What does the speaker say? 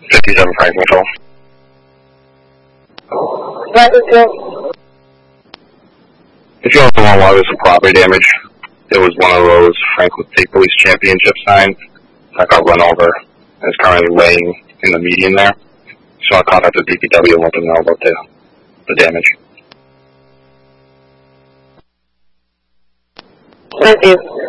57 Frank Control. If you also want why there's some property damage, it was one of those Franklin State Police Championship signs that got run over and is currently laying in the median there. So I contacted DPW and let them know about the damage. Thank you.